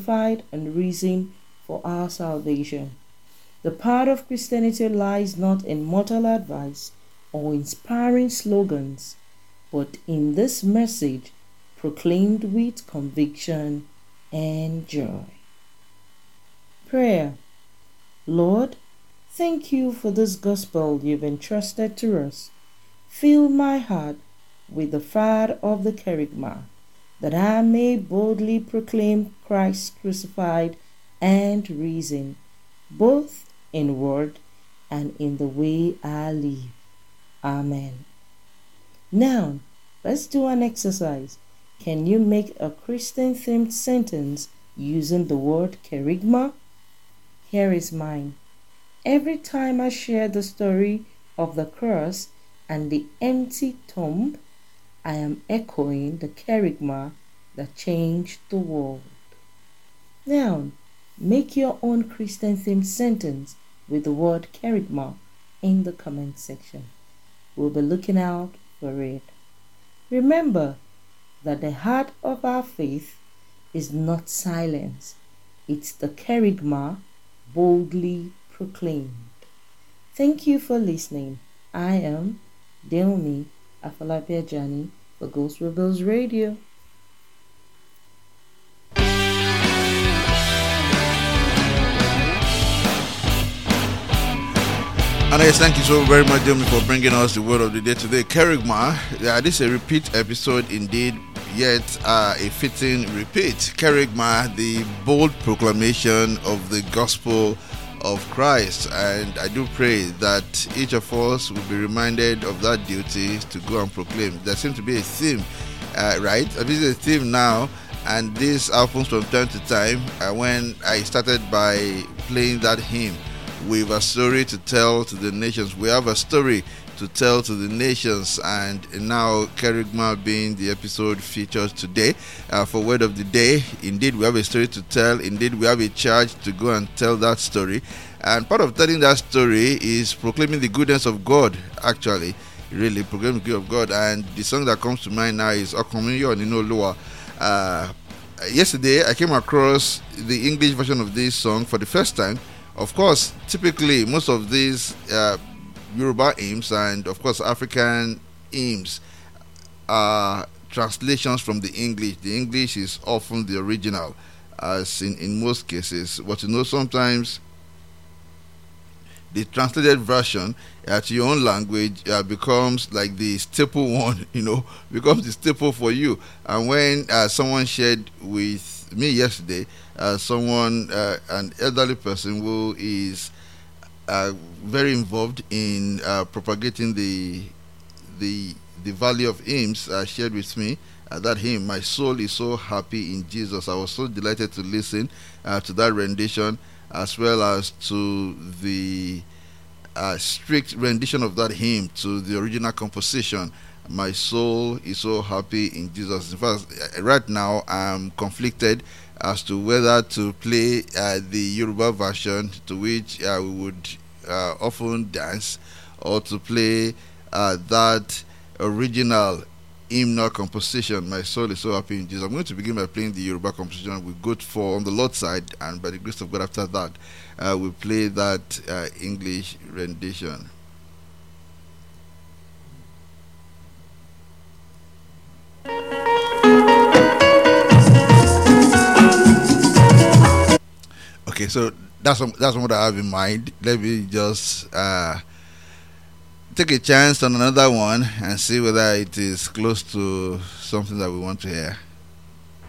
crucified and risen for our salvation. The power of Christianity lies not in mortal advice or inspiring slogans, but in this message proclaimed with conviction and joy. Prayer. Lord, thank you for this gospel you've entrusted to us. Fill my heart with the fire of the kerygma, that I may boldly proclaim Christ crucified and risen, both in word and in the way I live. Amen. Now, let's do an exercise. Can you make a Christian-themed sentence using the word kerygma? Here is mine. Every time I share the story of the cross and the empty tomb, I am echoing the kerygma that changed the world. Now, make your own Christian-themed sentence with the word kerygma in the comment section. We'll be looking out for it. Remember that the heart of our faith is not silence. It's the kerygma boldly proclaimed. Thank you for listening. I am Delmi Afalabiajani for Ghost Rebels Radio. And yes, thank you so very much, Delmi, for bringing us the word of the day today. Kerygma, this is a repeat episode indeed, yet a fitting repeat. Kerygma, the bold proclamation of the gospel of Christ. And I do pray that each of us will be reminded of that duty to go and proclaim. There seems to be a theme, right? This is a theme now, and this happens from time to time. When I started by playing that hymn, we have a story to tell to the nations. We have a story to tell to the nations, and now kerygma being the episode featured today for Word of the Day. Indeed, we have a story to tell. Indeed, we have a charge to go and tell that story. And part of telling that story is proclaiming the goodness of God, actually. Really, proclaiming the goodness of God. And the song that comes to mind now is Okomiyo Nino Lua. Yesterday, I came across the English version of this song for the first time. Of course, typically, most of these Yoruba hymns and, of course, African hymns are translations from the English. The English is often the original, as in most cases. But sometimes the translated version to your own language becomes like the staple one, becomes the staple for you. And when someone shared with me yesterday, an elderly person who is very involved in propagating the value of hymns, shared with me that hymn, "My Soul is So Happy in Jesus." I was so delighted to listen to that rendition, as well as to the strict rendition of that hymn to the original composition. My soul is so happy in Jesus. In fact, right now I'm conflicted as to whether to play the Yoruba version, to which we would often dance, or to play that original hymnal composition, "My Soul is So Happy in Jesus." I'm going to begin by playing the Yoruba composition. We go for on the Lord's side, and by the grace of God, after that, we play that English rendition. Okay, so that's what I have in mind. Let me just take a chance on another one and see whether it is close to something that we want to hear.